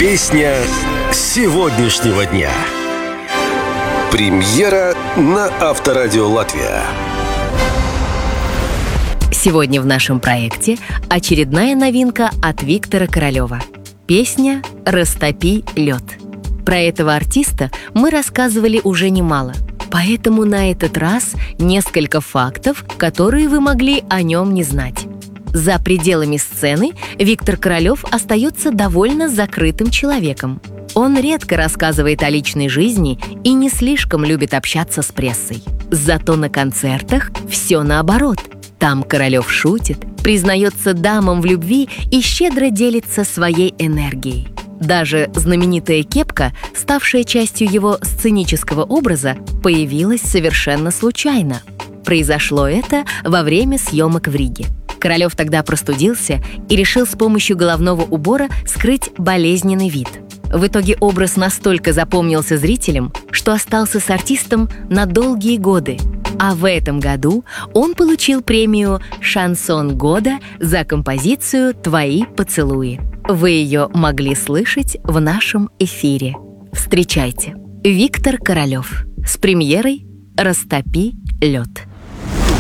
Песня сегодняшнего дня. Премьера на Авторадио Латвия. Сегодня в нашем проекте очередная новинка от Виктора Королева. Песня «Растопи лед». Про этого артиста мы рассказывали уже немало, поэтому на этот раз несколько фактов, которые вы могли о нем не знать. За пределами сцены Виктор Королев остается довольно закрытым человеком. Он редко рассказывает о личной жизни и не слишком любит общаться с прессой. Зато на концертах все наоборот. Там Королев шутит, признается дамам в любви и щедро делится своей энергией. Даже знаменитая кепка, ставшая частью его сценического образа, появилась совершенно случайно. Произошло это во время съемок в Риге. Королев тогда простудился и решил с помощью головного убора скрыть болезненный вид. В итоге образ настолько запомнился зрителям, что остался с артистом на долгие годы. А в этом году он получил премию «Шансон года» за композицию «Твои поцелуи». Вы ее могли слышать в нашем эфире. Встречайте, Виктор Королев с премьерой «Растопи лед».